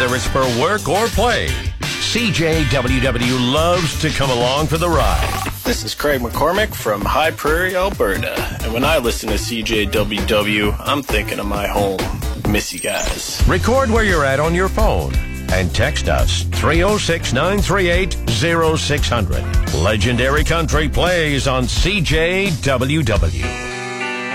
whether it's for work or play, CJWW loves to come along for the ride. This is Craig McCormick from High Prairie, Alberta. And when I listen to CJWW, I'm thinking of my home. Miss you guys. Record where you're at on your phone and text us 306-938-0600. Legendary Country plays on CJWW.